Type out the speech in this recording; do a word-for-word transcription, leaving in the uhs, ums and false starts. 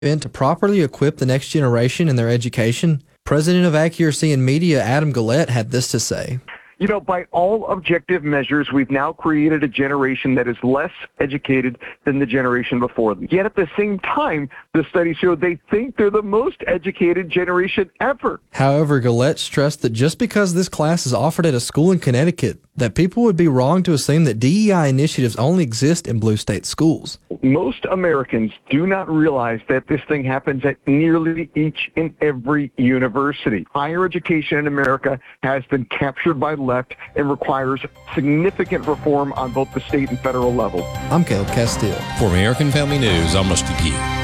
And to properly equip the next generation in their education, President of Accuracy in Media Adam Gullett had this to say. You know, by all objective measures, we've now created a generation that is less educated than the generation before them. Yet at the same time, the study showed they think they're the most educated generation ever. However, Gullett stressed that just because this class is offered at a school in Connecticut, that people would be wrong to assume that D E I initiatives only exist in blue state schools. Most Americans do not realize that this thing happens at nearly each and every university. Higher education in America has been captured by the left and requires significant reform on both the state and federal level. I'm Caleb Castile. For American Family News, I'm Rusty Pugh.